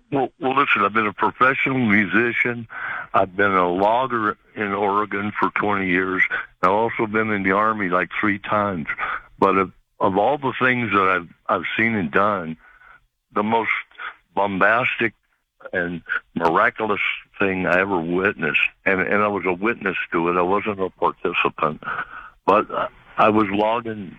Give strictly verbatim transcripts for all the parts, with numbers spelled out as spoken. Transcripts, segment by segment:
Well, well, listen, I've been a professional musician. I've been a logger in Oregon for twenty years. I've also been in the Army like three times. But of, of all the things that I've, I've seen and done, the most bombastic and miraculous thing I ever witnessed, and, and I was a witness to it. I wasn't a participant, but uh, I was logging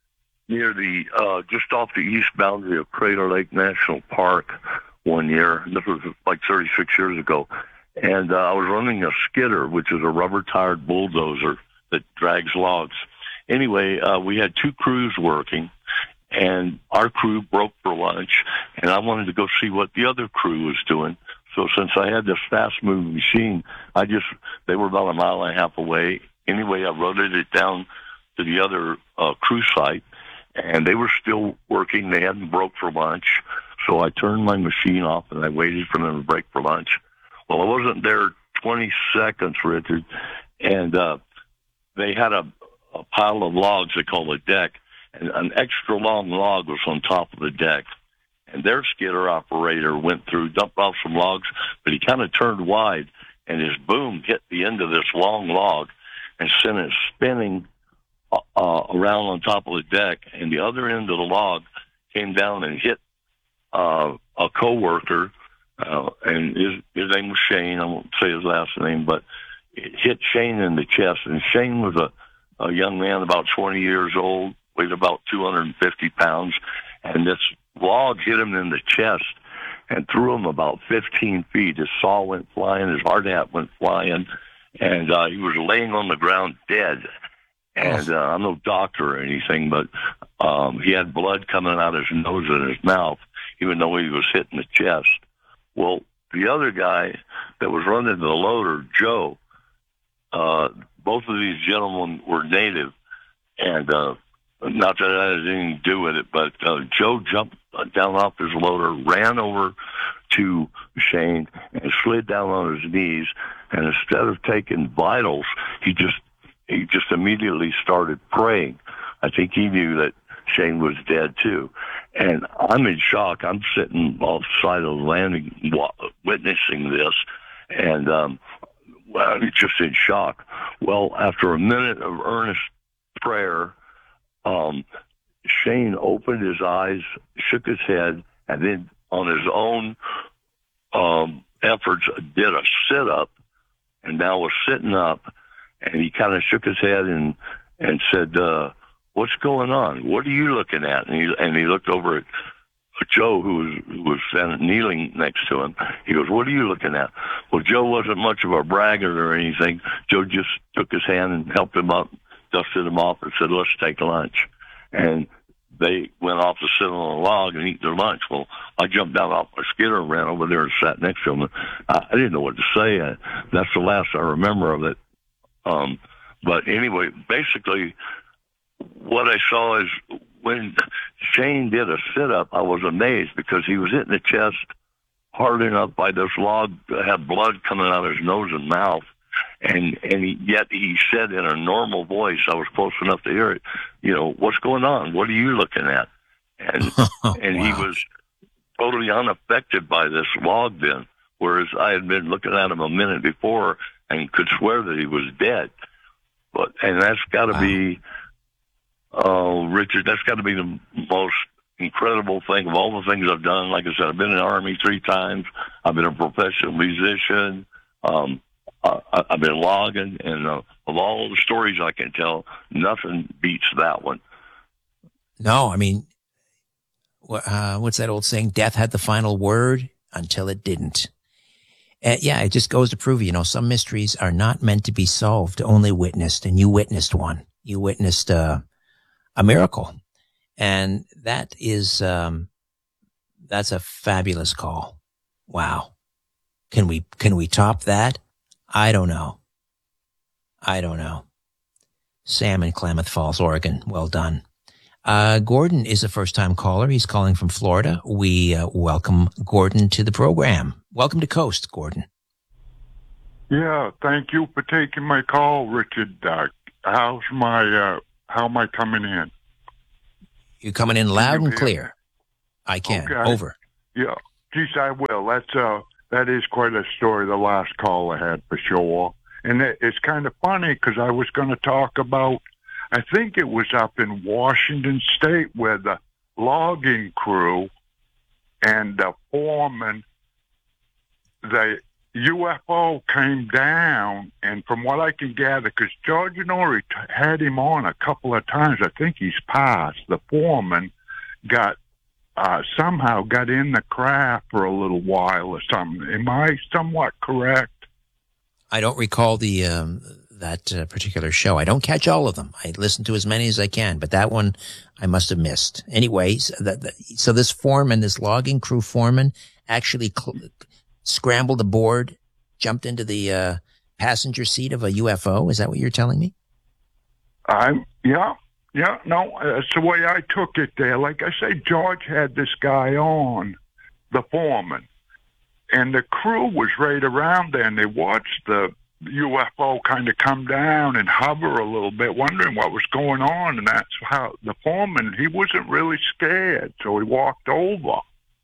near the, uh, just off the east boundary of Crater Lake National Park one year. This was like thirty-six years ago. And uh, I was running a skidder, which is a rubber-tired bulldozer that drags logs. Anyway, uh, we had two crews working, and our crew broke for lunch, and I wanted to go see what the other crew was doing. So since I had this fast-moving machine, I just, they were about a mile and a half away. Anyway, I rotated it down to the other uh, crew site, and they were still working. They hadn't broke for lunch. So I turned my machine off, and I waited for them to break for lunch. Well, I wasn't there twenty seconds, Richard, and uh, they had a, a pile of logs they call a deck, and an extra long log was on top of the deck. And their skidder operator went through, dumped off some logs, but he kind of turned wide, and his boom hit the end of this long log and sent it spinning uh, around on top of the deck, and the other end of the log came down and hit uh, a coworker, uh, and his, his name was Shane. I won't say his last name, but it hit Shane in the chest, and Shane was a, a young man about twenty years old, weighed about two hundred fifty pounds, and this log hit him in the chest and threw him about fifteen feet. His saw went flying, his hard hat went flying, and uh, he was laying on the ground dead. And uh, I'm no doctor or anything, but um, he had blood coming out his nose and his mouth, even though he was hit in the chest. Well, the other guy that was running the loader, Joe, uh, both of these gentlemen were native, and uh, not that I had anything to do with it, but uh, Joe jumped down off his loader, ran over to Shane, and slid down on his knees, and instead of taking vitals, he just he just immediately started praying. I think he knew that Shane was dead too. And I'm in shock. I'm sitting off the side of the landing witnessing this, and um, well, just in shock. Well, after a minute of earnest prayer, um, Shane opened his eyes, shook his head, and then on his own um, efforts did a sit-up, and now was sitting up, and he kind of shook his head and, and said, uh, what's going on? What are you looking at? And he, and he looked over at Joe, who was, who was standing, kneeling next to him. He goes, what are you looking at? Well, Joe wasn't much of a braggart or anything. Joe just took his hand and helped him up, dusted him off, and said, let's take lunch. And they went off to sit on a log and eat their lunch. Well, I jumped down off my skidder and ran over there and sat next to him. I, I didn't know what to say. I, that's the last I remember of it. Um, but anyway, basically, what I saw is when Shane did a sit-up, I was amazed because he was hitting the chest hard enough by this log that had blood coming out of his nose and mouth. And and he, yet he said in a normal voice, I was close enough to hear it, you know, what's going on? What are you looking at? And and wow. He was totally unaffected by this log then, whereas I had been looking at him a minute before and could swear that he was dead. But and that's got to wow. be, oh, Richard, that's got to be the most incredible thing of all the things I've done. Like I said, I've been in the Army three times. I've been a professional musician. Um, I, I've been logging, and uh, of all the stories I can tell, nothing beats that one. No, I mean, uh, what's that old saying? Death had the final word until it didn't. Uh, yeah, it just goes to prove, you know, some mysteries are not meant to be solved, only witnessed. And you witnessed one. You witnessed uh, a miracle. And that is, um, that's a fabulous call. Wow. Can we, can we top that? I don't know. I don't know. Sam in Klamath Falls, Oregon. Well done. Uh, Gordon is a first-time caller. He's calling from Florida. We uh, welcome Gordon to the program. Welcome to Coast, Gordon. Yeah, thank you for taking my call, Richard. Uh, how's my, uh, how am I coming in? You're coming in loud and clear. I can. Okay. Over. Yeah. Geez, I will. That's uh, that is quite a story. The last call I had for sure, and it, it's kind of funny because I was going to talk about. I think it was up in Washington State where the logging crew and the foreman, the U F O came down, and from what I can gather, because George Norrie t- had him on a couple of times, I think he's passed. The foreman got uh, somehow got in the craft for a little while or something. Am I somewhat correct? I don't recall the um, that uh, particular show. I don't catch all of them. I listen to as many as I can, but that one I must have missed. Anyways, that, that, so this foreman, this logging crew foreman, actually cl- scrambled aboard, jumped into the uh, passenger seat of a U F O. Is that what you're telling me? I'm yeah, yeah. No, that's the way I took it there. Like I say, George had this guy on, the foreman, and the crew was right around there, and they watched the U F O kind of come down and hover a little bit, wondering what was going on. And that's how the foreman, he wasn't really scared, so he walked over.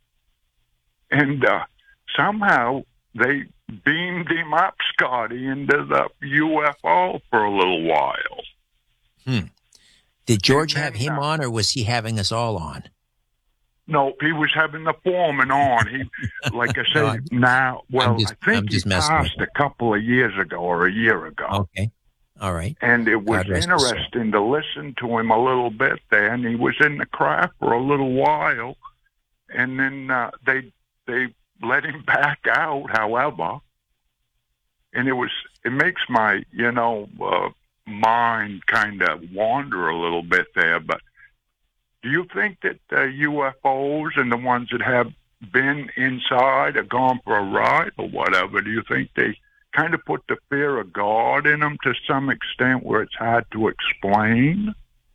And uh, somehow they beamed him up, Scotty, into the U F O for a little while. Hmm. Did George then, have him uh, on, or was he having us all on? No, he was having the foreman on. He, like I No, say, I'm- now, well, just- I think I'm just he messing with passed a couple of years ago or a year ago. Okay. All right. And it was God rest his soul. interesting to listen to him a little bit there. And he was in the craft for a little while. And then uh, they they let him back out, however. And it was it makes my, you know, uh, mind kind of wander a little bit there. But do you think that uh, U F Os and the ones that have been inside or gone for a ride or whatever, do you think they kind of put the fear of God in them to some extent where it's hard to explain?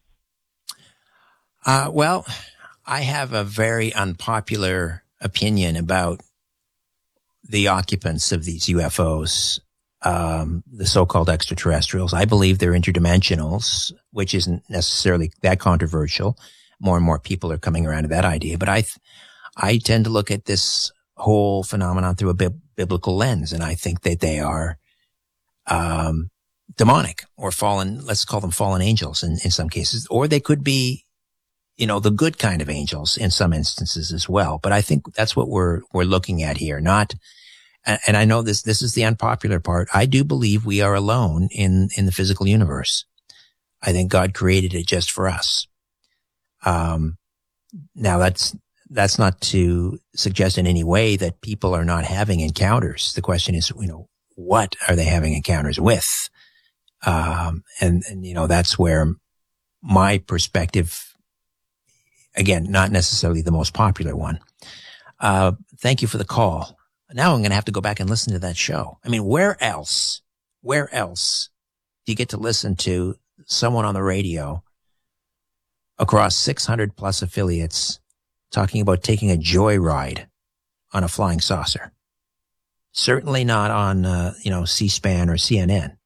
Uh, well, I have a very unpopular opinion about the occupants of these U F Os, um, the so-called extraterrestrials. I believe they're interdimensionals, which isn't necessarily that controversial. More and more people are coming around to that idea, but I, th- I tend to look at this whole phenomenon through a bi- biblical lens, and I think that they are, um, demonic or fallen. Let's call them fallen angels in, in some cases, or they could be, you know, the good kind of angels in some instances as well. But I think that's what we're we're looking at here. Not, and, and I know this this is the unpopular part. I do believe we are alone in in the physical universe. I think God created it just for us. Um, now that's, that's not to suggest in any way that people are not having encounters. The question is, you know, what are they having encounters with? Um, and, and, you know, that's where my perspective, again, not necessarily the most popular one. Uh, thank you for the call. Now I'm going to have to go back and listen to that show. I mean, where else, where else do you get to listen to someone on the radio across six hundred plus affiliates talking about taking a joyride on a flying saucer? Certainly not on, uh, you know, C-SPAN or C N N.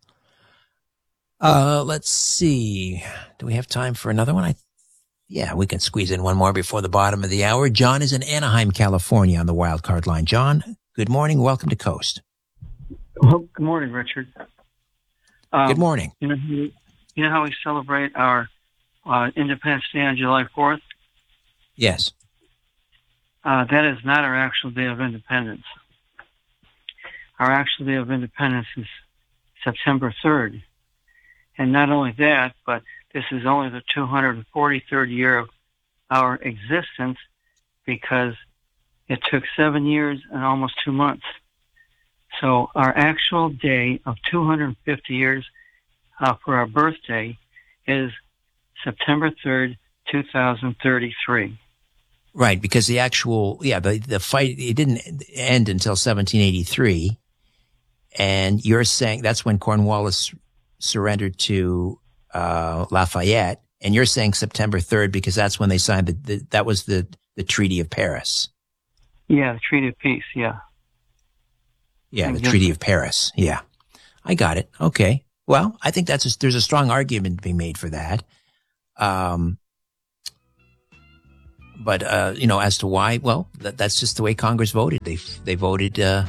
Uh, let's see. Do we have time for another one? I, yeah, we can squeeze in one more before the bottom of the hour. John is in Anaheim, California on the wild card line. John, good morning. Welcome to Coast. Well, good morning, Richard. Um, Good morning. You know, you know how we celebrate our uh, Independence Day on July fourth? Yes. Uh, that is not our actual day of independence. Our actual day of independence is September third. And not only that, but this is only the two hundred forty-third year of our existence because it took seven years and almost two months. So our actual day of two hundred fifty years uh, for our birthday is September third, two thousand thirty-three. Right, because the actual, yeah, the, the fight, it didn't end until seventeen eighty-three. And you're saying that's when Cornwallis surrendered to uh, Lafayette. And you're saying September third because that's when they signed the, the that was the, the Treaty of Paris. Yeah, the Treaty of Peace, yeah. Yeah, the Mhm. Treaty of Paris. Yeah, I got it. Okay. Well, I think that's a, there's a strong argument to be made for that. Um, but, uh, you know, as to why, well, that, that's just the way Congress voted. They, they voted, uh,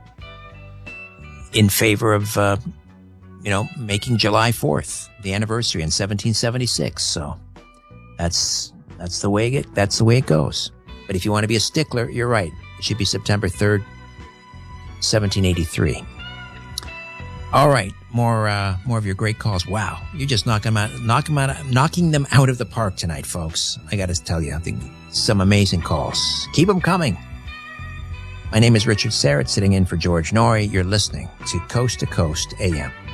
in favor of, uh, you know, making July fourth the anniversary in seventeen seventy-six. So that's, that's the way it, that's the way it goes. But if you want to be a stickler, you're right. It should be September third, seventeen eighty-three. All right. More, uh, more of your great calls. Wow. You're just knocking them out, knocking them out, knocking them out of the park tonight, folks. I got to tell you, I think some amazing calls. Keep them coming. My name is Richard Serrett, sitting in for George Norrie. You're listening to Coast to Coast A M.